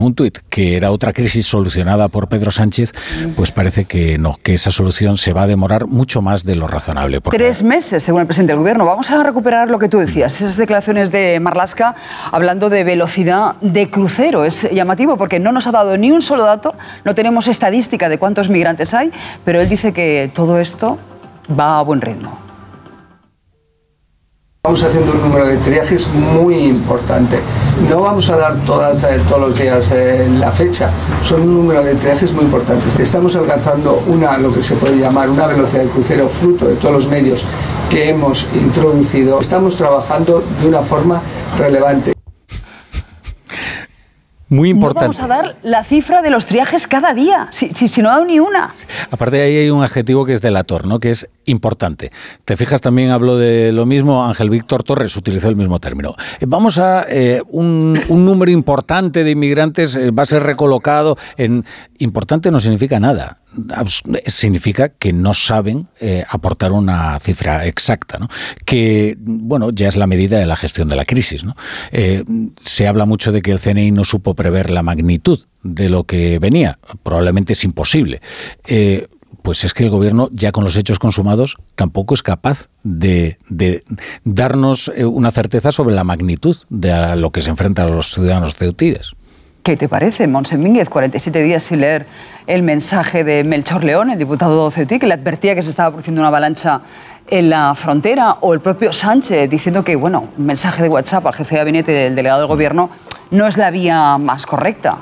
un tuit que era otra crisis solucionada por Pedro Sánchez, pues parece que no, que esa solución se va a demorar mucho más de lo razonable. 3 meses, según el presidente del Gobierno. Vamos a recuperar lo que tú decías, esas declaraciones de Marlaska hablando de velocidad de crucero. Es llamativo porque no nos ha dado ni un solo dato, no tenemos estadística de cuántos migrantes hay, pero él dice que todo esto va a buen ritmo. Vamos haciendo un número de triajes muy importante. No vamos a dar todos los días la fecha. Son un número de triajes muy importantes. Estamos alcanzando lo que se puede llamar una velocidad de crucero fruto de todos los medios que hemos introducido. Estamos trabajando de una forma relevante. Muy importante. No vamos a dar la cifra de los triajes cada día, si no ha dado ni una. Aparte de ahí hay un adjetivo que es delator, ¿no? Que es importante. Te fijas, también habló de lo mismo, Ángel Víctor Torres utilizó el mismo término. Vamos a un número importante de inmigrantes va a ser recolocado en... Importante no significa nada. Significa que no saben aportar una cifra exacta, ¿no? Que, bueno, ya es la medida de la gestión de la crisis, ¿no? Se habla mucho de que el CNI no supo prever la magnitud de lo que venía. Probablemente es imposible. Pues es que el Gobierno, ya con los hechos consumados, tampoco es capaz de darnos una certeza sobre la magnitud de a lo que se enfrentan los ciudadanos ceutíes. ¿Qué te parece, Montse Mínguez? 47 días sin leer el mensaje de Melchor León, el diputado ceutí, que le advertía que se estaba produciendo una avalancha en la frontera, o el propio Sánchez diciendo que, bueno, un mensaje de WhatsApp al jefe de gabinete del delegado del Gobierno no es la vía más correcta.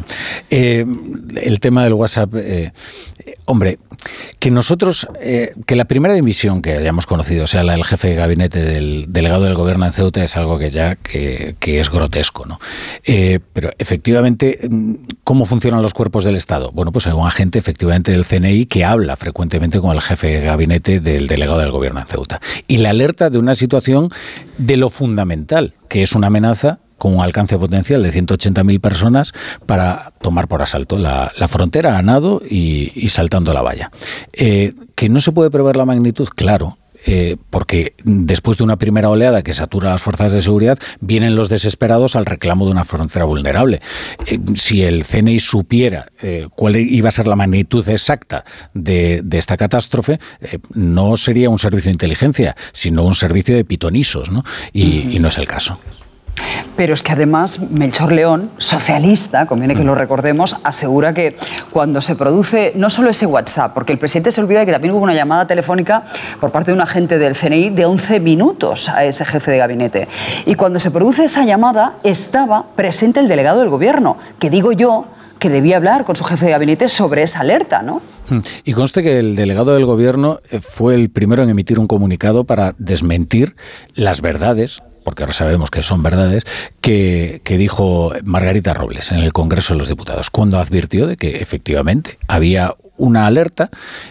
El tema del WhatsApp, hombre, que nosotros, que la primera dimisión que hayamos conocido sea la del jefe de gabinete del delegado del Gobierno en Ceuta es algo que ya que es grotesco, ¿no? Pero efectivamente, ¿cómo funcionan los cuerpos del Estado? Bueno, pues hay un agente efectivamente del CNI que habla frecuentemente con el jefe de gabinete del delegado del Gobierno en Ceuta y le alerta de una situación de lo fundamental, que es una amenaza con un alcance potencial de 180.000 personas para tomar por asalto la frontera a nado y saltando la valla. ¿Que no se puede prever la magnitud? Claro. Porque después de una primera oleada que satura a las fuerzas de seguridad, vienen los desesperados al reclamo de una frontera vulnerable. Si el CNI supiera cuál iba a ser la magnitud exacta de esta catástrofe, no sería un servicio de inteligencia, sino un servicio de pitonisos, ¿no? Y no es el caso. Pero es que además Melchor León, socialista, conviene que lo recordemos, asegura que cuando se produce no solo ese WhatsApp, porque el presidente se olvida de que también hubo una llamada telefónica por parte de un agente del CNI de 11 minutos a ese jefe de gabinete. Y cuando se produce esa llamada estaba presente el delegado del Gobierno, que digo yo que debía hablar con su jefe de gabinete sobre esa alerta, ¿no? Y conste que el delegado del Gobierno fue el primero en emitir un comunicado para desmentir las verdades, porque ahora sabemos que son verdades, que dijo Margarita Robles en el Congreso de los Diputados, cuando advirtió de que efectivamente había una alerta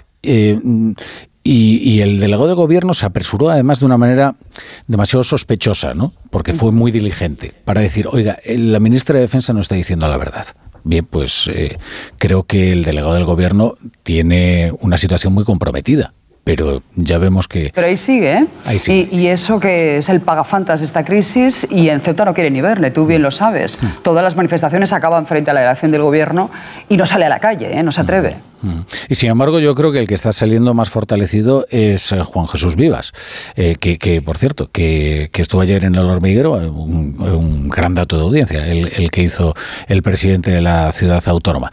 y el delegado de Gobierno se apresuró además de una manera demasiado sospechosa, ¿no? Porque fue muy diligente para decir, oiga, la ministra de Defensa no está diciendo la verdad. Bien, pues creo que el delegado del Gobierno tiene una situación muy comprometida. Pero ya vemos que... Pero ahí sigue, ¿eh? Ahí sigue. Y eso que es el pagafantas de esta crisis, y en Ceuta no quiere ni verle, tú bien lo sabes. Todas las manifestaciones acaban frente a la delegación del Gobierno y no sale a la calle, no se atreve. Y sin embargo yo creo que el que está saliendo más fortalecido es Juan Jesús Vivas, que por cierto, que estuvo ayer en El Hormiguero, un gran dato de audiencia, el que hizo el presidente de la ciudad autónoma.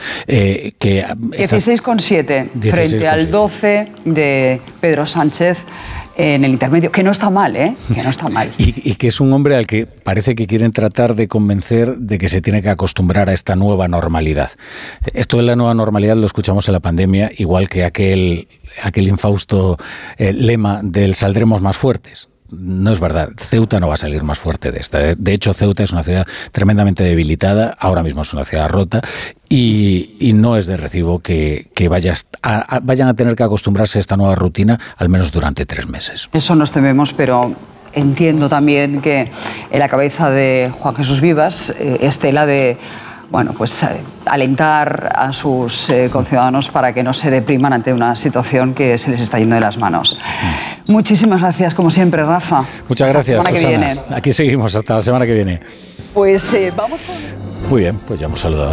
16,7 frente al 12 de Pedro Sánchez en el intermedio, que no está mal, que no está mal. Y que es un hombre al que parece que quieren tratar de convencer de que se tiene que acostumbrar a esta nueva normalidad. Esto de la nueva normalidad lo escuchamos en la pandemia, igual que aquel infausto lema del saldremos más fuertes. No es verdad, Ceuta no va a salir más fuerte de esta. De hecho, Ceuta es una ciudad tremendamente debilitada, ahora mismo es una ciudad rota y no es de recibo que vayan a tener que acostumbrarse a esta nueva rutina, al menos durante 3 meses. Eso nos tememos, pero entiendo también que en la cabeza de Juan Jesús Vivas esté la de... Bueno, pues alentar a sus conciudadanos para que no se depriman ante una situación que se les está yendo de las manos. Muchísimas gracias, como siempre, Rafa. Muchas gracias, hasta la semana que viene. Aquí seguimos hasta la semana que viene. Pues vamos con... Muy bien, pues ya hemos saludado